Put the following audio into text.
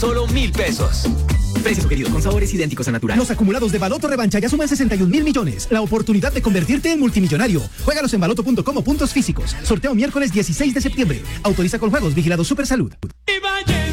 solo 1.000 pesos. Precio sugerido con sabores idénticos a natural. Los acumulados de Baloto Revancha ya suman 61.000 millones. La oportunidad de convertirte en multimillonario. Juégalos en baloto.com o puntos físicos. Sorteo miércoles 16 de septiembre. Autoriza con juegos. Vigilado Supersalud.